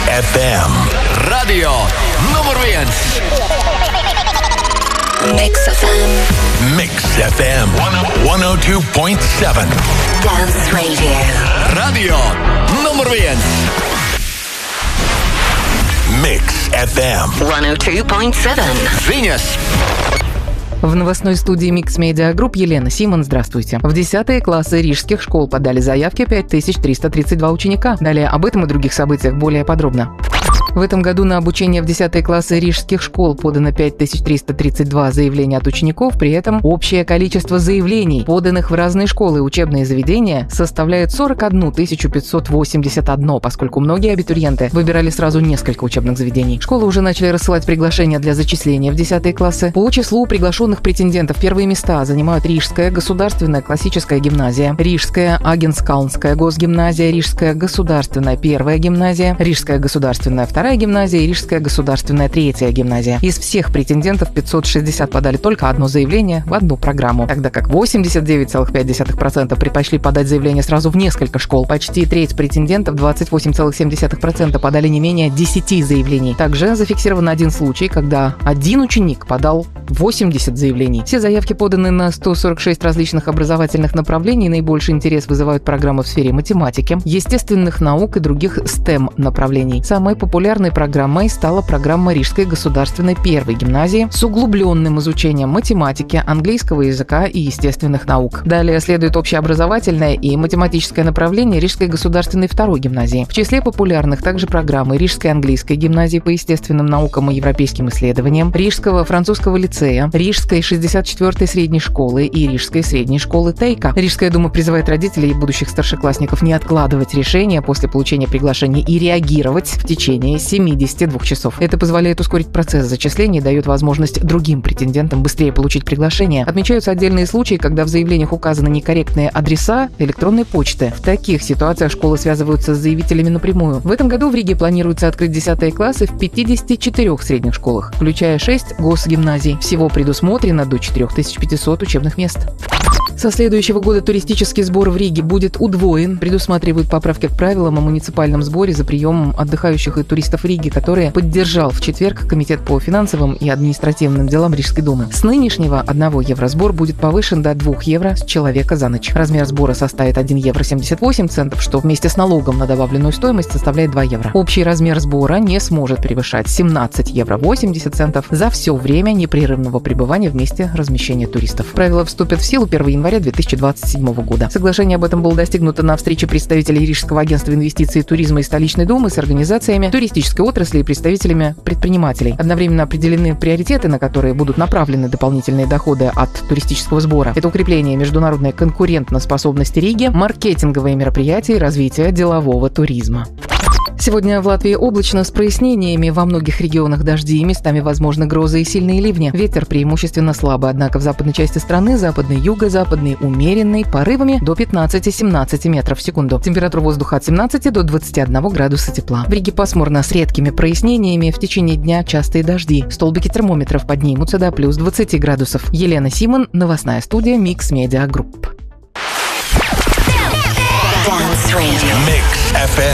FM. Radio numur 1. Mix FM. Mix FM 102.7. Dance Radio. Radio numur 1. Mix FM 102.7. Ziņas. В новостной студии Mix Media Group Елена Симон. Здравствуйте. В 10 классы рижских школ подали заявки 5332 ученика. Далее об этом и других событиях более подробно. В этом году на обучение в 10 классы рижских школ подано 5332 заявления от учеников, при этом общее количество заявлений, поданных в разные школы и учебные заведения, составляет 41 581, поскольку многие абитуриенты выбирали сразу несколько учебных заведений. Школы уже начали рассылать приглашения для зачисления в 10 классы. По числу приглашенных претендентов первые места занимают Рижская государственная классическая гимназия, Рижская Агенскаунская госгимназия, Рижская государственная первая гимназия, Рижская государственная вторая гимназия и Рижская государственная третья гимназия. Из всех претендентов 560 подали только одно заявление в одну программу, тогда как 89,5% предпочли подать заявление сразу в несколько школ. Почти треть претендентов, 28,7%, подали не менее 10 заявлений. Также зафиксирован один случай, когда один ученик подал 80 заявлений. Все заявки поданы на 146 различных образовательных направлений. Наибольший интерес вызывают программы в сфере математики, естественных наук и других STEM направлений. Самой популярной программой стала программа Рижской государственной первой гимназии с углубленным изучением математики, английского языка и естественных наук. Далее следует общеобразовательное и математическое направление Рижской государственной второй гимназии. В числе популярных также программы Рижской английской гимназии по естественным наукам и европейским исследованиям, Рижского французского лицея, Рижской 64-й средней школы и Рижской средней школы Тейка. Рижская дума призывает родителей и будущих старшеклассников не откладывать решения после получения приглашения и реагировать в течение 72 часов. Это позволяет ускорить процесс зачисления и дает возможность другим претендентам быстрее получить приглашение. Отмечаются отдельные случаи, когда в заявлениях указаны некорректные адреса электронной почты. В таких ситуациях школы связываются с заявителями напрямую. В этом году в Риге планируется открыть 10 классы в 54 средних школах, включая 6 госгимназий. Всего предусмотрено до 4500 учебных мест. Со следующего года туристический сбор в Риге будет удвоен. Предусматривают поправки к правилам о муниципальном сборе за приемом отдыхающих и туристов Риги, которые поддержал в четверг Комитет по финансовым и административным делам Рижской думы. С нынешнего 1 евро сбор будет повышен до 2 евро с человека за ночь. Размер сбора составит 1 евро 78 центов, что вместе с налогом на добавленную стоимость составляет 2 евро. Общий размер сбора не сможет превышать 17 евро 80 центов за все время непрерывного пребывания в месте размещения туристов. Правила вступят в силу 1 января 2027 года. Соглашение об этом было достигнуто на встрече представителей Рижского агентства инвестиций и туризма и столичной думы с организациями туристической отрасли и представителями предпринимателей. Одновременно определены приоритеты, на которые будут направлены дополнительные доходы от туристического сбора. Это укрепление международной конкурентоспособности Риги, маркетинговые мероприятия и развитие делового туризма. Сегодня в Латвии облачно с прояснениями. Во многих регионах дожди, местами возможны грозы и сильные ливни. Ветер преимущественно слабый, однако в западной части страны, западный, юго-западный, умеренный, порывами до 15-17 метров в секунду. Температура воздуха от 17 до 21 градуса тепла. В Риге пасмурно с редкими прояснениями. В течение дня частые дожди. Столбики термометров поднимутся до плюс 20 градусов. Елена Симон, новостная студия Mix Media Group. Mix FM